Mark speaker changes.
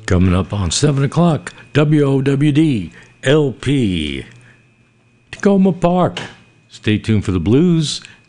Speaker 1: Coming up on 7 o'clock, WOWD LP, Tacoma Park. Stay tuned for the blues